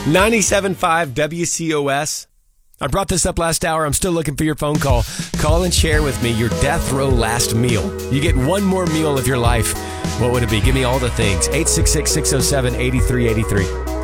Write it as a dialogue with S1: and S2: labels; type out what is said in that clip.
S1: 97.5 WCOS. I brought this up last hour. I'm still looking for your phone call. Call and share with me your death row last meal. You get one more meal of your life. What would it be? Give me all the things. 866-607-8383.